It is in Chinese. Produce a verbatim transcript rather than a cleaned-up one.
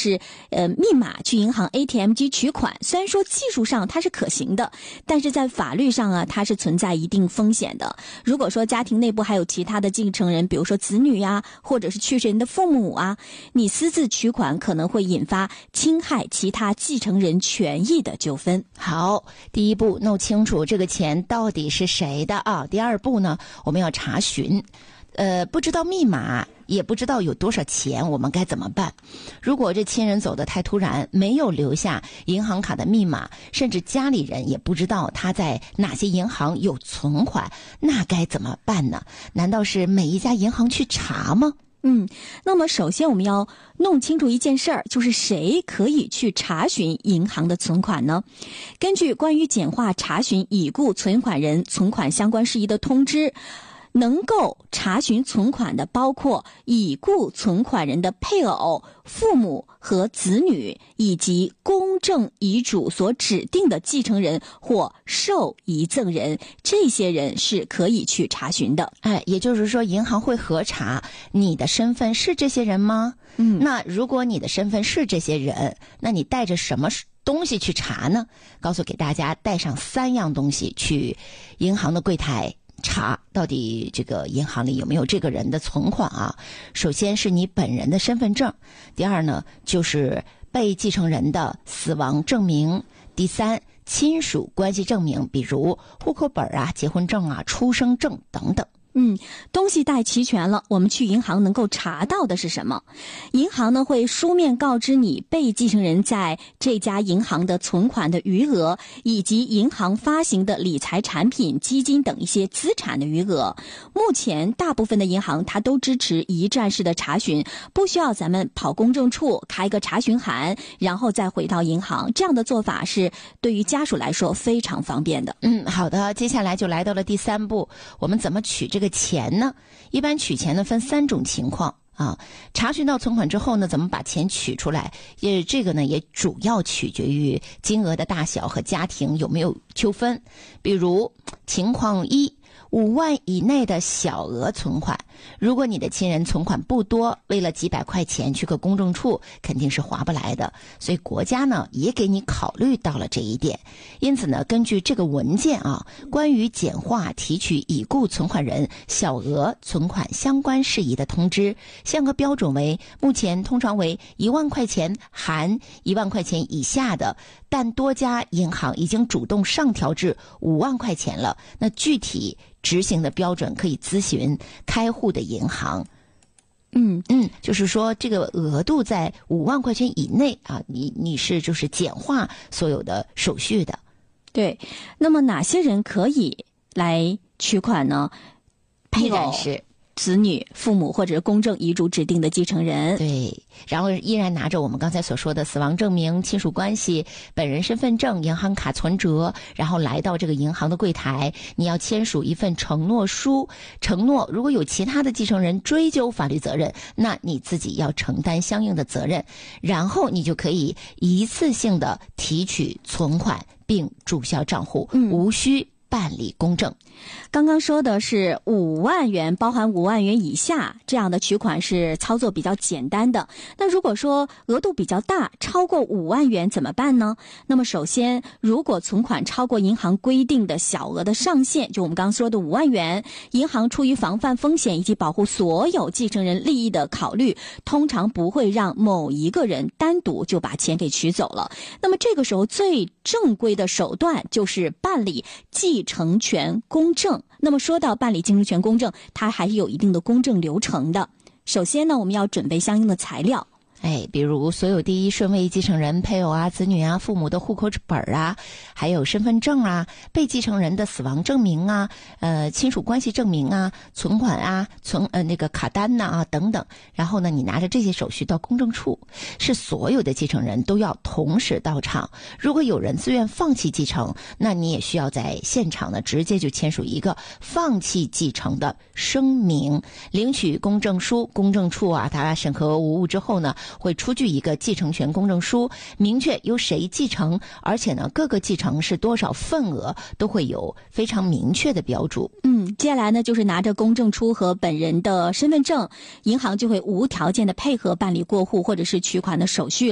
是呃密码去银行 A T M 机取款，虽然说技术上它是可行的，但是在法律上啊，它是存在一定风险的。如果说家庭内部还有其他的继承人，比如说子女呀，或者是去世人的父母啊，你私自取款可能会引发侵害其他继承人权益的纠纷。 好，第一步弄清楚这个钱到底是谁的啊。第二步呢，我们要查询。呃，不知道密码，也不知道有多少钱，我们该怎么办？如果这亲人走得太突然，没有留下银行卡的密码，甚至家里人也不知道他在哪些银行有存款，那该怎么办呢？难道是每一家银行去查吗？ 嗯，那么首先我们要弄清楚一件事儿，就是谁可以去查询银行的存款呢？根据关于简化查询已故存款人存款相关事宜的通知，能够查询存款的包括已故存款人的配偶、父母和子女，以及公证遗嘱所指定的继承人或受遗赠人，这些人是可以去查询的。 哎，也就是说银行会核查你的身份是这些人吗？ 嗯， 那如果你的身份是这些人，那你带着什么东西去查呢？告诉给大家，带上三样东西去银行的柜台查到底这个银行里有没有这个人的存款啊。首先是你本人的身份证，第二呢就是被继承人的死亡证明，第三亲属关系证明，比如户口本啊、结婚证啊、出生证等等。 嗯，东西带齐全了，我们去银行能够查到的是什么？银行呢会书面告知你被继承人在这家银行的存款的余额，以及银行发行的理财产品、基金等一些资产的余额。目前大部分的银行它都支持一站式的查询，不需要咱们跑公证处开个查询函，然后再回到银行。这样的做法是对于家属来说非常方便的。 嗯，好的，接下来就来到了第三步，我们怎么取这个钱呢？一般取钱呢分三种情况啊。查询到存款之后呢，怎么把钱取出来？也这个呢也主要取决于金额的大小和家庭有没有纠纷。比如情况一，五万以内的小额存款，如果你的亲人存款不多，为了几百块钱去个公证处肯定是划不来的，所以国家呢也给你考虑到了这一点。因此呢，根据这个文件啊，关于简化提取已故存款人小额存款相关事宜的通知，限额标准为目前通常为一万块钱含一万块钱以下的，但多家银行已经主动上调至五万块钱了。那具体执行的标准可以咨询开户的银行。 嗯嗯，就是说这个额度在五万块钱以内啊，你你是就是简化所有的手续的。 对，那么哪些人可以来取款呢？配偶、 是子女、父母或者公证遗嘱指定的继承人。 对，然后依然拿着我们刚才所说的死亡证明、亲属关系、本人身份证、银行卡存折，然后来到这个银行的柜台，你要签署一份承诺书，承诺如果有其他的继承人追究法律责任，那你自己要承担相应的责任，然后你就可以一次性的提取存款并注销账户， 嗯、 无需办理公证。 刚刚说的是五万元，包含五万元以下这样的取款是操作比较简单的。那如果说额度比较大，超过五万元怎么办呢？那么首先，如果存款超过银行规定的小额的上限，就我们刚刚说的五万元，银行出于防范风险以及保护所有继承人利益的考虑，通常不会让某一个人单独就把钱给取走了。那么这个时候最正规的手段就是办理继承权公证。那么说到办理继承权公证，它还是有一定的公证流程的。首先呢，我们要准备相应的材料。 哎，比如所有第一顺位继承人、配偶啊、子女啊、父母的户口本啊，还有身份证啊、被继承人的死亡证明啊、呃亲属关系证明啊、存款啊、存呃那个卡单呐 啊, 啊等等。然后呢，你拿着这些手续到公证处，是所有的继承人都要同时到场。如果有人自愿放弃继承，那你也需要在现场呢直接就签署一个放弃继承的声明，领取公证书。公证处啊，它审核无误之后呢，会出具一个继承权公证书，明确由谁继承，而且呢，各个继承是多少份额都会有非常明确的标注。 嗯，接下来呢，就是拿着公证书和本人的身份证，银行就会无条件的配合办理过户或者是取款的手续。